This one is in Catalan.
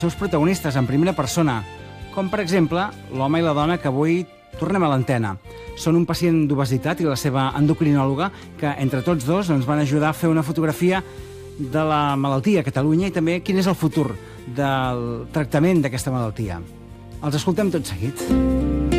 seus protagonistes en primera persona, com per exemple l'home i la dona que avui tornem a l'antena. Són un pacient d'obesitat i la seva endocrinòloga que entre tots dos ens van ajudar a fer una fotografia de la malaltia a Catalunya i també quin és el futur del tractament d'aquesta malaltia. Els escoltem tot seguit.